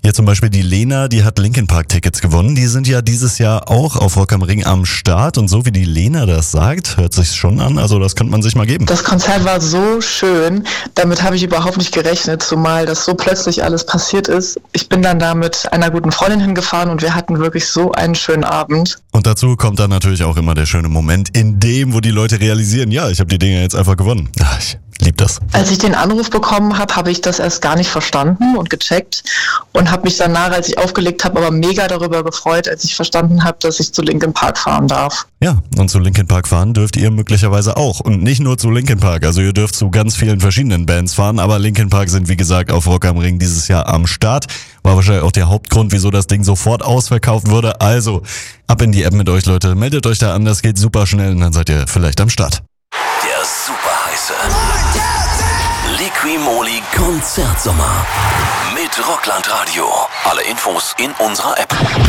Hier zum Beispiel die Lena, die hat Linkin Park Tickets gewonnen. Die sind ja dieses Jahr auch auf Rock am Ring am Start. Und so wie die Lena das sagt, hört sich's schon an. Also das könnte man sich mal geben. Das Konzert war so schön. Damit habe ich überhaupt nicht gerechnet, zumal das so plötzlich alles passiert ist. Ich bin dann da mit einer guten Freundin hingefahren und wir hatten wirklich so einen schönen Abend. Und dazu kommt dann natürlich auch immer der schöne Moment, in dem, wo die Leute realisieren, ja, ich habe die Dinger jetzt einfach gewonnen. Ach, ich lieb das. Als ich den Anruf bekommen habe, habe ich das erst gar nicht verstanden und gecheckt und habe mich danach, als ich aufgelegt habe, aber mega darüber gefreut, als ich verstanden habe, dass ich zu Linkin Park fahren darf. Ja, und zu Linkin Park fahren dürft ihr möglicherweise auch. Und nicht nur zu Linkin Park, also ihr dürft zu ganz vielen verschiedenen Bands fahren, aber Linkin Park sind wie gesagt auf Rock am Ring dieses Jahr am Start. War wahrscheinlich auch der Hauptgrund, wieso das Ding sofort ausverkauft wurde. Also, ab in die App mit euch, Leute. Meldet euch da an, das geht super schnell und dann seid ihr vielleicht am Start. Der super heiße Liqui-Moly Konzertsommer mit Rockland Radio. Alle Infos in unserer App.